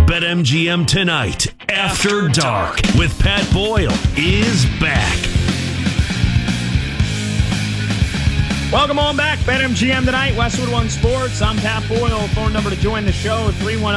BetMGM Tonight After Dark with Pat Boyle is back. Welcome on back. BetMGM Tonight, Westwood One Sports. I'm Pat Boyle. Phone number to join the show,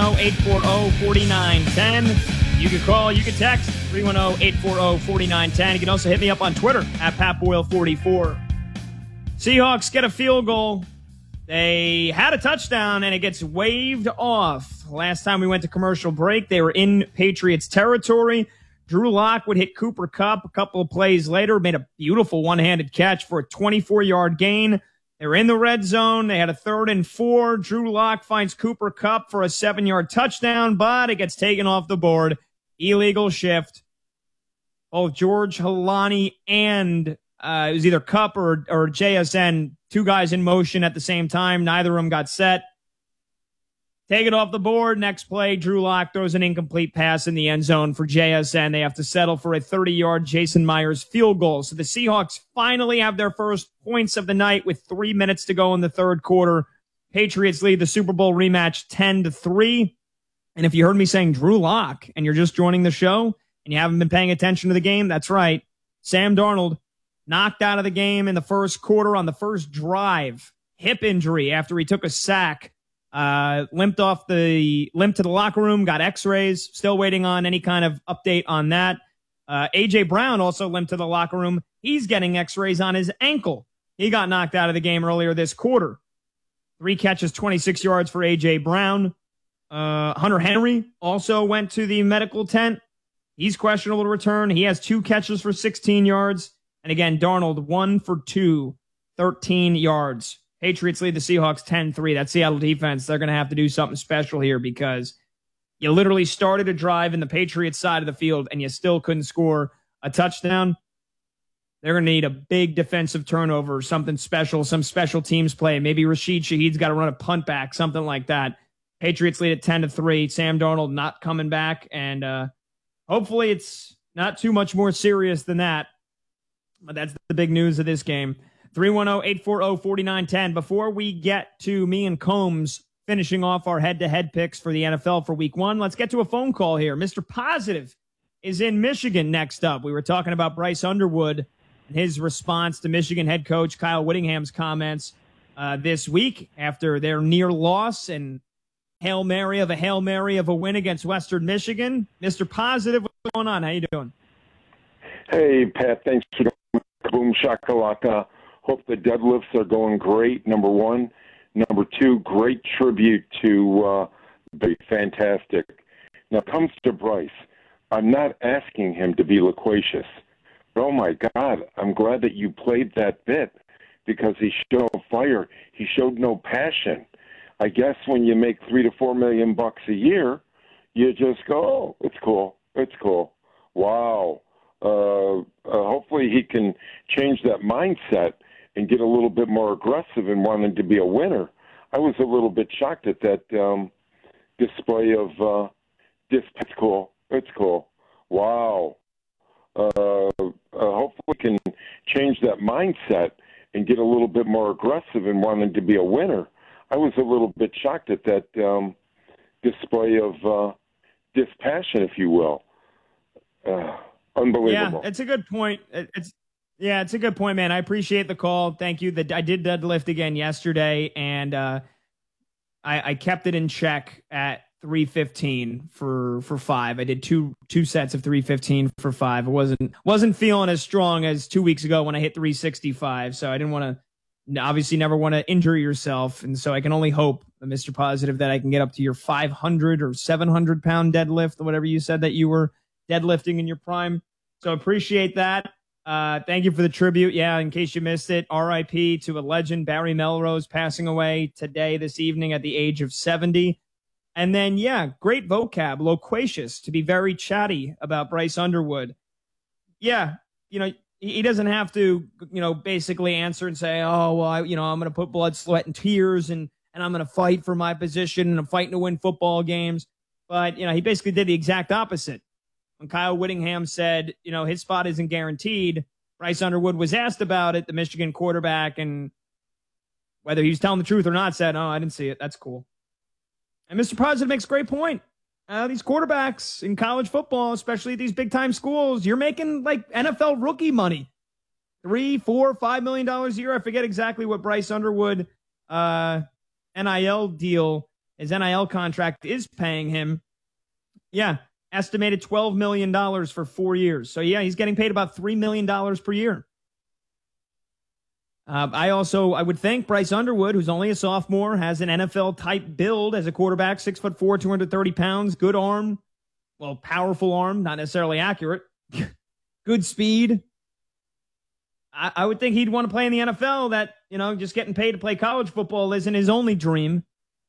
310-840-4910. You can call, you can text, 310-840-4910. You can also hit me up on Twitter, at PatBoyle44. Seahawks get a field goal. They had a touchdown, and it gets waved off. Last time we went to commercial break, they were in Patriots territory. Drew Lock would hit Cooper Kupp a couple of plays later, made a beautiful one-handed catch for a 24-yard gain. They were in the red zone. They had a 3rd and 4. Drew Lock finds Cooper Kupp for a 7-yard touchdown, but it gets taken off the board. Illegal shift. Both George Halani and it was either Kupp or JSN, two guys in motion at the same time. Neither of them got set. Take it off the board. Next play, Drew Lock throws an incomplete pass in the end zone for JSN. They have to settle for a 30-yard Jason Myers field goal. So the Seahawks finally have their first points of the night with 3 minutes to go in the third quarter. Patriots lead the Super Bowl rematch 10-3. And if you heard me saying Drew Lock and you're just joining the show and you haven't been paying attention to the game, that's right. Sam Darnold knocked out of the game in the first quarter on the first drive. Hip injury after he took a sack. Limped to the locker room, got x-rays, still waiting on any kind of update on that. A.J. Brown also limped to the locker room. He's getting x-rays on his ankle. He got knocked out of the game earlier this quarter. 3 catches, 26 yards for A.J. Brown. Hunter Henry also went to the medical tent. He's questionable to return. He has 2 catches for 16 yards. And again, Darnold 1 for 2, 13 yards. Patriots lead the Seahawks 10-3. That Seattle defense, they're going to have to do something special here because you literally started a drive in the Patriots side of the field and you still couldn't score a touchdown. They're going to need a big defensive turnover, something special, some special teams play. Maybe Rashid Shaheed's got to run a punt back, something like that. Patriots lead at 10-3. Sam Darnold not coming back, and hopefully it's not too much more serious than that. But that's the big news of this game. 310-840-4910. Before we get to me and Combs finishing off our head-to-head picks for the NFL for week 1, let's get to a phone call here. Mr. Positive is in Michigan next up. We were talking about Bryce Underwood and his response to Michigan head coach Kyle Whittingham's comments this week after their near loss and Hail Mary of a win against Western Michigan. Mr. Positive, what's going on? How you doing? Hey, Pat, thanks for the boom shakalaka. Hope the deadlifts are going great, number 1. Number 2, great tribute to fantastic. Now, it comes to Bryce. I'm not asking him to be loquacious. But, oh, my God, I'm glad that you played that bit because he showed no fire. He showed no passion. I guess when you make $3 to $4 million a year, you just go, oh, it's cool. It's cool. Wow. Hopefully he can change that mindset and get a little bit more aggressive and wanting to be a winner. I was a little bit shocked at that display of this. It's cool. It's cool. Wow. Hopefully he can change that mindset and get a little bit more aggressive and wanting to be a winner. I was a little bit shocked at that display of dispassion, if you will. Unbelievable. Yeah, it's a good point. It's a good point, man. I appreciate the call. Thank you. I did deadlift again yesterday, and I kept it in check at 315 for 5. I did two sets of 315 for 5. I wasn't feeling as strong as 2 weeks ago when I hit 365, so I didn't want to, obviously never want to injure yourself, and so I can only hope, Mr. Positive, that I can get up to your 500 or 700 pound deadlift, or whatever you said that you were deadlifting in your prime. So appreciate that. Thank you for the tribute. Yeah, in case you missed it, RIP to a legend, Barry Melrose, passing away this evening at the age of 70. And then, yeah, great vocab, loquacious, to be very chatty about Bryce Underwood. Yeah, he doesn't have to, basically answer and say, oh, well, I'm going to put blood, sweat, and tears, and I'm going to fight for my position, and I'm fighting to win football games. But, he basically did the exact opposite. When Kyle Whittingham said, his spot isn't guaranteed, Bryce Underwood was asked about it, the Michigan quarterback, and whether he was telling the truth or not, said, oh, I didn't see it. That's cool. And Mr. Positive makes a great point. these quarterbacks in college football, especially at these big time schools, you're making like NFL rookie money. $3, $4, $5 million a year. I forget exactly what Bryce Underwood NIL deal, his NIL contract is paying him. Yeah, estimated $12 million for 4 years. So yeah, he's getting paid about $3 million per year. I would think Bryce Underwood, who's only a sophomore, has an NFL type build as a quarterback, 6'4", 230 pounds, good arm, well, powerful arm, not necessarily accurate, good speed. I would think he'd want to play in the NFL. That, just getting paid to play college football isn't his only dream.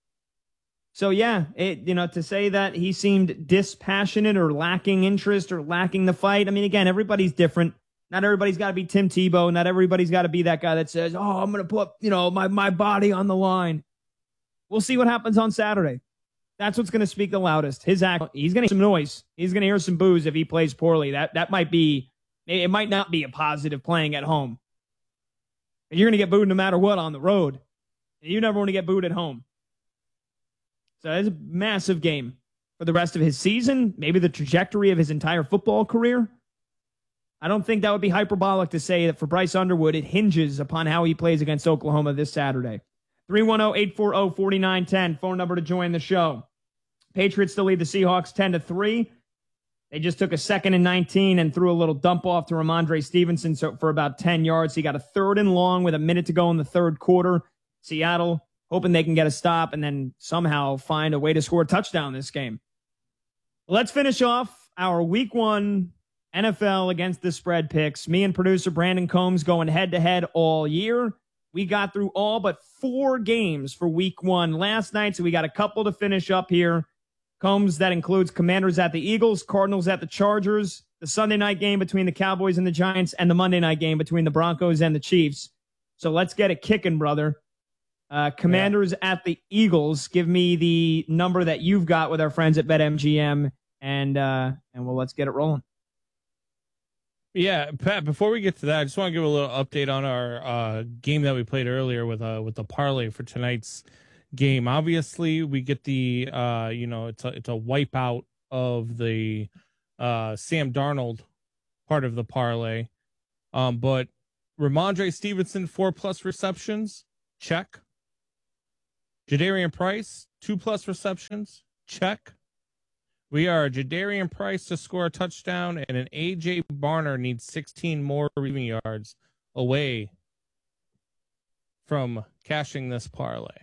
So yeah, to say that he seemed dispassionate or lacking interest or lacking the fight. I mean, again, everybody's different. Not everybody's got to be Tim Tebow. Not everybody's got to be that guy that says, "Oh, I'm going to put, my body on the line." We'll see what happens on Saturday. That's what's going to speak the loudest. His act. He's going to hear some noise. He's going to hear some boos if he plays poorly. That might be. It might not be a positive playing at home. You're going to get booed no matter what on the road. You never want to get booed at home. So it's a massive game for the rest of his season, maybe the trajectory of his entire football career. I don't think that would be hyperbolic to say that for Bryce Underwood, it hinges upon how he plays against Oklahoma this Saturday. 310-840-4910, phone number to join the show. Patriots still lead the Seahawks 10-3. They just took a 2nd and 19 and threw a little dump off to Ramondre Stevenson for about 10 yards. He got a 3rd and long with a minute to go in the third quarter. Seattle hoping they can get a stop and then somehow find a way to score a touchdown this game. Let's finish off our week 1 NFL against the spread picks. Me and producer Brandon Combs going head-to-head all year. We got through all but 4 games for week 1 last night, so we got a couple to finish up here. Combs, that includes Commanders at the Eagles, Cardinals at the Chargers, the Sunday night game between the Cowboys and the Giants, and the Monday night game between the Broncos and the Chiefs. So let's get it kicking, brother. Commanders at the Eagles. Give me the number that you've got with our friends at BetMGM, and let's get it rolling. Yeah, Pat, before we get to that, I just want to give a little update on our game that we played earlier with the parlay for tonight's game. Obviously, we get the it's a wipeout of the Sam Darnold part of the parlay. But Ramondre Stevenson 4+ receptions, check. Jadarian Price 2+ receptions, check. We are Jadarian Price to score a touchdown, and an A.J. Barner needs 16 more receiving yards away from cashing this parlay.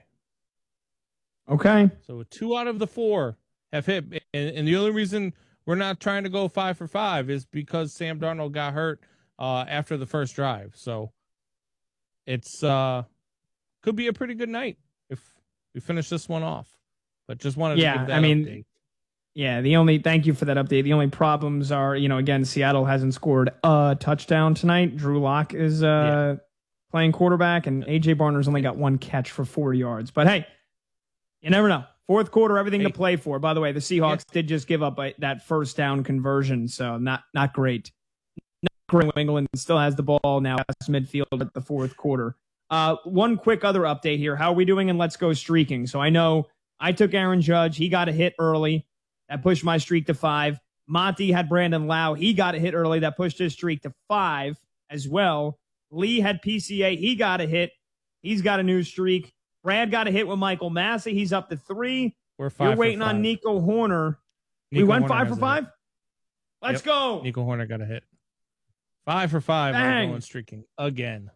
Okay. So 2 out of the 4 have hit. And the only reason we're not trying to go 5 for 5 is because Sam Darnold got hurt after the first drive. So it's could be a pretty good night if we finish this one off. But just wanted to give that update. Yeah, thank you for that update. The only problems are, again, Seattle hasn't scored a touchdown tonight. Drew Lock is playing quarterback, and A.J. Barner's only got 1 catch for 4 yards. But hey, you never know. Fourth quarter, everything to play for. By the way, the Seahawks did just give up that first down conversion, so not great. Not great. England still has the ball now past midfield at the fourth quarter. One quick other update here. How are we doing in Let's Go Streaking? So I know I took Aaron Judge. He got a hit early. That pushed my streak to 5. Monty had Brandon Lau. He got a hit early. That pushed his streak to 5 as well. Lee had PCA. He got a hit. He's got a new streak. Brad got a hit with Michael Massey. He's up to 3. We're 5. You're waiting on Nico Horner. We went 5 for 5? Let's go. Nico Horner got a hit. 5 for 5. Bang. I'm going streaking again.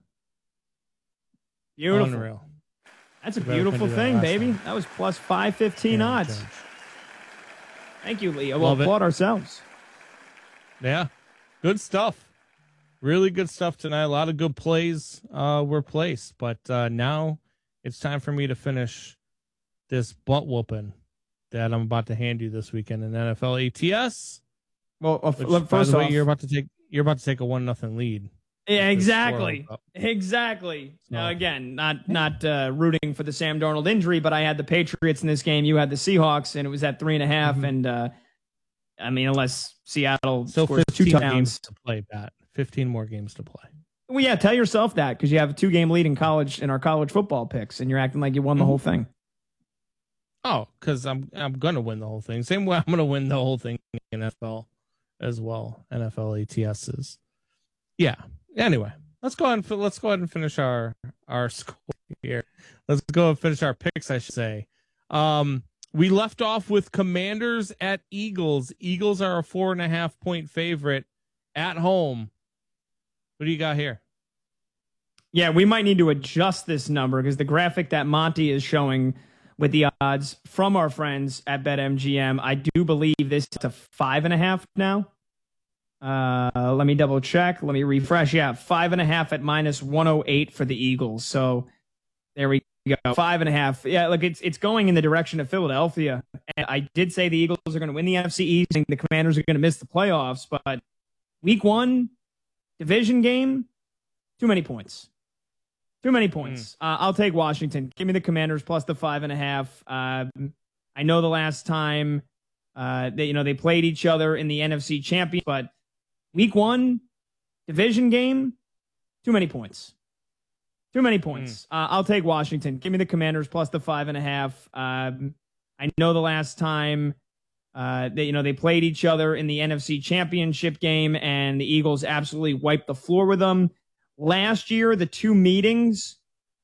Beautiful. Unreal. That's a beautiful thing, baby. That was plus 515 odds. Judge. Thank you, Leo. We'll applaud ourselves. Yeah. Good stuff. Really good stuff tonight. A lot of good plays were placed. But now it's time for me to finish this butt whooping that I'm about to hand you this weekend in NFL ATS. Well, which, first off, you're about to take a 1-0 lead. Yeah, exactly. Exactly. So. Now, again, not rooting for the Sam Darnold injury, but I had the Patriots in this game. You had the Seahawks, and it was at 3.5. Mm-hmm. And I mean, unless Seattle scores 2 touchdowns games to play, Pat. 15 more games to play. Well, yeah, tell yourself that because you have a 2-game lead in our college football picks, and you're acting like you won the whole thing. Oh, because I'm gonna win the whole thing. Same way I'm gonna win the whole thing in NFL as well. NFL ATSs. Yeah. Anyway, let's go ahead and finish our score here. Let's go and finish our picks, I should say. We left off with Commanders at Eagles. Eagles are a 4.5 point favorite at home. What do you got here? Yeah, we might need to adjust this number because the graphic that Monty is showing with the odds from our friends at BetMGM, I do believe this is a 5.5 now. Let me double check. Let me refresh. Yeah, 5.5 at -108 for the Eagles. So there we go. 5.5. Yeah, look, it's going in the direction of Philadelphia. And I did say the Eagles are going to win the NFC East and the Commanders are going to miss the playoffs. But week 1, division game, too many points. Too many points. I'll take Washington. Give me the Commanders plus the 5.5. I know the last time they played each other in the NFC Championship, but week 1, division game, too many points. Too many points. I'll take Washington. Give me the Commanders plus the 5.5. I know the last time they played each other in the NFC Championship game, and the Eagles absolutely wiped the floor with them. Last year, the 2 meetings,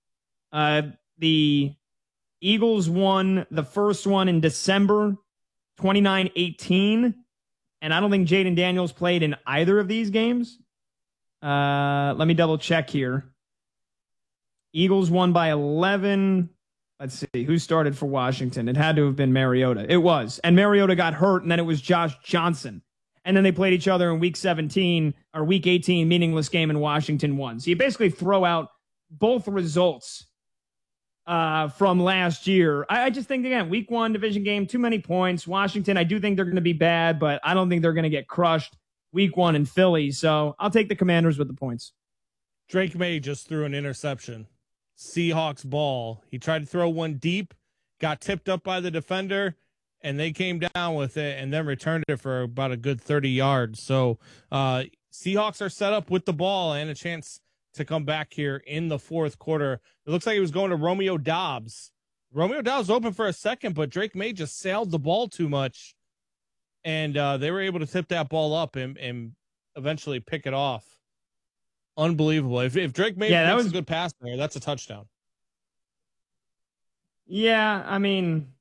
the Eagles won the first one in December 29-18, and I don't think Jaden Daniels played in either of these games. Let me double check here. Eagles won by 11. Let's see. Who started for Washington? It had to have been Mariota. It was. And Mariota got hurt, and then it was Josh Johnson. And then they played each other in week 17 or week 18, meaningless game, and Washington won. So you basically throw out both results from last year. I just think, again, week 1 division game, too many points. Washington, I do think they're going to be bad, but I don't think they're going to get crushed week 1 in Philly. So I'll take the Commanders with the points. Drake May just threw an interception. Seahawks ball. He tried to throw one deep, got tipped up by the defender, and they came down with it and then returned it for about a good 30 yards. So Seahawks are set up with the ball and a chance to come back here in the fourth quarter. It looks like he was going to Romeo Doubs. Romeo Doubs open for a second, but Drake May just sailed the ball too much, and they were able to tip that ball up and eventually pick it off. Unbelievable. If Drake May makes a good pass there, that's a touchdown. Yeah, I mean,